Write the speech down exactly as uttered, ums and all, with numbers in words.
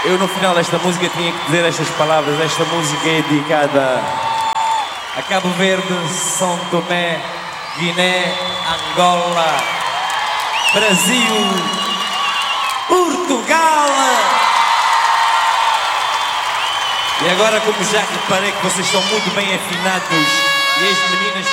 Eu no final desta música tinha que dizer estas palavras. Esta música é dedicada a Cabo Verde, São Tomé, Guiné, Angola, Brasil, Portugal. E agora, como já reparei que vocês estão muito bem afinados e as meninas